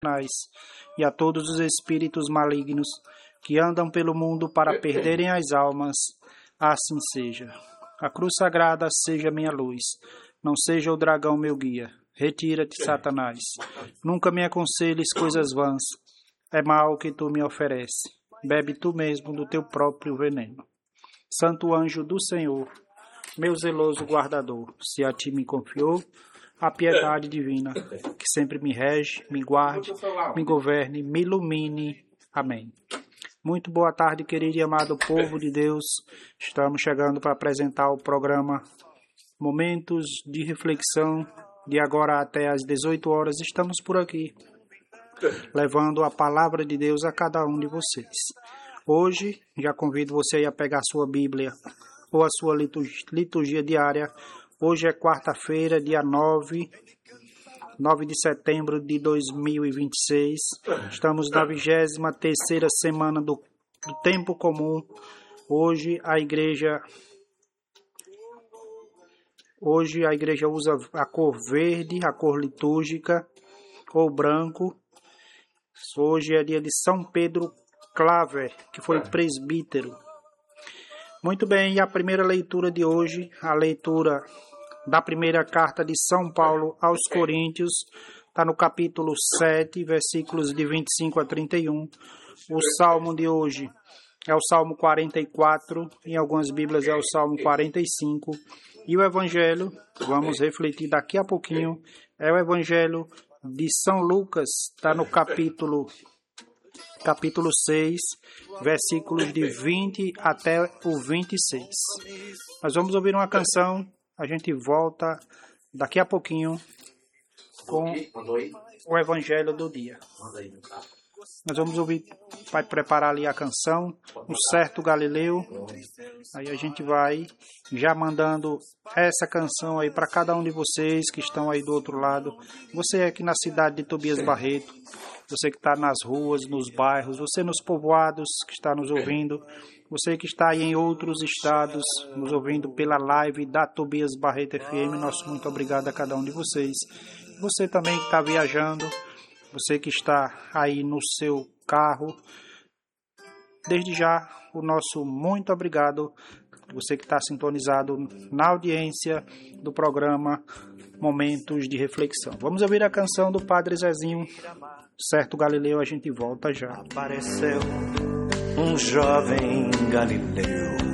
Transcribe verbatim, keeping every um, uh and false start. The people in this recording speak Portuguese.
e a todos os espíritos malignos que andam pelo mundo para perderem as almas, assim seja. A cruz sagrada seja minha luz, não seja o dragão meu guia. Retira-te, Satanás. Nunca me aconselhes coisas vãs. É mal que tu me oferece. Bebe tu mesmo do teu próprio veneno. Santo anjo do Senhor, meu zeloso guardador, se a ti me confiou a piedade divina, que sempre me rege, me guarde, me governe, me ilumine. Amém. Muito boa tarde, querido e amado povo de Deus. Estamos chegando para apresentar o programa Momentos de Reflexão, de agora até às dezoito horas. Estamos por aqui, levando a palavra de Deus a cada um de vocês. Hoje, já convido você a pegar a sua Bíblia ou a sua liturgia diária. Hoje é quarta-feira, dia nove, nove de setembro de dois mil e vinte e seis. Estamos na vigésima terceira semana do, do tempo comum. Hoje a igreja Hoje a igreja usa a cor verde, a cor litúrgica, ou branco. Hoje é dia de São Pedro Claver, que foi presbítero. Muito bem, e a primeira leitura de hoje, a leitura da primeira carta de São Paulo aos Coríntios, está no capítulo sete, versículos de vinte e cinco a trinta e um. O salmo de hoje é o Salmo quarenta e quatro, em algumas Bíblias é o Salmo quarenta e cinco. E o Evangelho, vamos refletir daqui a pouquinho, é o Evangelho de São Lucas, está no capítulo, capítulo seis, versículos de vinte até o vinte e seis. Nós vamos ouvir uma canção, a gente volta daqui a pouquinho com o Evangelho do dia. Nós vamos ouvir, vai preparar ali a canção, um certo Galileu. Aí a gente vai já mandando essa canção aí para cada um de vocês que estão aí do outro lado. Você aqui na cidade de Tobias Barreto, você que está nas ruas, nos bairros, você nos povoados que está nos ouvindo, você que está aí em outros estados, nos ouvindo pela live da Tobias Barreto F M, nosso muito obrigado a cada um de vocês. Você também que está viajando, você que está aí no seu carro, desde já o nosso muito obrigado. Você que está sintonizado na audiência do programa Momentos de Reflexão. Vamos ouvir a canção do Padre Zezinho, Certo Galileu, a gente volta já. Apareceu um jovem Galileu